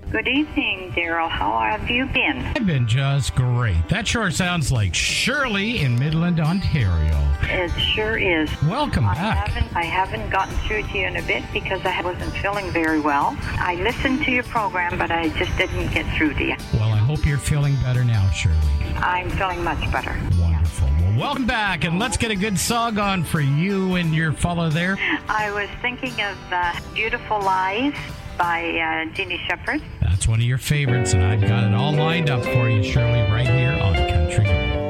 Good evening, Daryl. How have you been? I've been just great. That sure sounds like Shirley in Midland, Ontario. It sure is. Welcome back. I haven't gotten through to you in a bit because I wasn't feeling very well. I listened to your program, but I just didn't get through to you. Well, I hope you're feeling better now, Shirley. I'm feeling much better. Wonderful. Well, welcome back, and let's get a good song on for you and your fellow there. I was thinking of Beautiful Lies by Jeannie Shepherd. That's one of your favorites, and I've got it all lined up for you, Shirley, right here on Country Door.